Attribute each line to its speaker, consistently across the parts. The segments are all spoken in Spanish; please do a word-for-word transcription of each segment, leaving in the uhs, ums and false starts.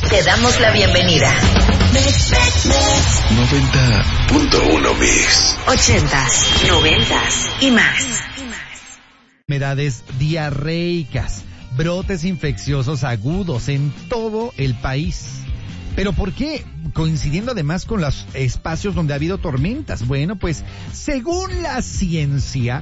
Speaker 1: Te damos la bienvenida.
Speaker 2: noventa punto uno Mix.
Speaker 1: Ochentas, noventas y más.
Speaker 3: Enfermedades diarreicas, brotes infecciosos agudos en todo el país. ¿Pero por qué? Coincidiendo además con los espacios donde ha habido tormentas. Bueno, pues según la ciencia,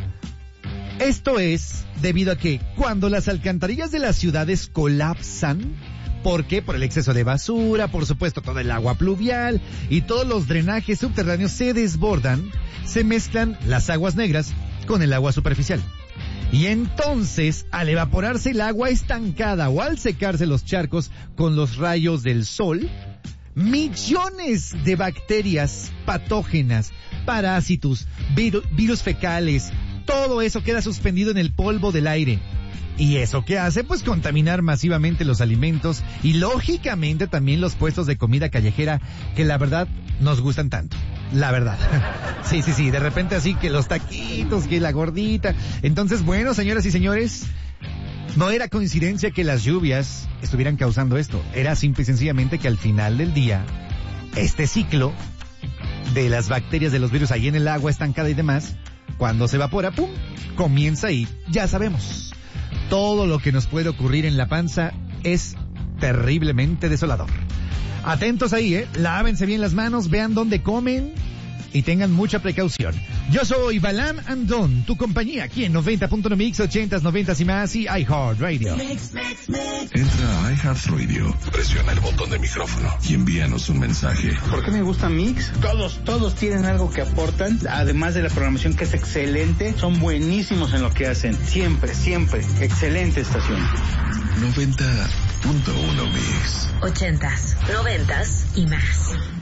Speaker 3: esto es debido a que cuando las alcantarillas de las ciudades colapsan, ¿por qué? Por el exceso de basura, por supuesto todo el agua pluvial y todos los drenajes subterráneos se desbordan, se mezclan las aguas negras con el agua superficial. Y entonces, al evaporarse el agua estancada o al secarse los charcos con los rayos del sol, millones de bacterias patógenas, parásitos, viru- virus fecales, todo eso queda suspendido en el polvo del aire. ¿Y eso qué hace? Pues contaminar masivamente los alimentos y lógicamente también los puestos de comida callejera que la verdad nos gustan tanto. La verdad. Sí, sí, sí. De repente así que los taquitos, que la gordita. Entonces, bueno, señoras y señores, no era coincidencia que las lluvias estuvieran causando esto. Era simple y sencillamente que al final del día, este ciclo de las bacterias, de los virus ahí en el agua estancada y demás, cuando se evapora, ¡pum!, comienza y ya sabemos. Todo lo que nos puede ocurrir en la panza es terriblemente desolador. Atentos ahí, ¿eh? Lávense bien las manos, vean dónde comen y tengan mucha precaución. Yo soy Balam Andón, tu compañía aquí en noventa punto uno Mix, ochentas, noventas y más y iHeartRadio.
Speaker 2: Entra a iHeartRadio, presiona el botón de micrófono y envíanos un mensaje.
Speaker 4: ¿Por qué me gusta Mix? Todos, todos tienen algo que aportan, además de la programación que es excelente, son buenísimos en lo que hacen. Siempre, siempre, excelente estación.
Speaker 2: noventa punto uno Mix.
Speaker 1: Ochentas, noventas y más.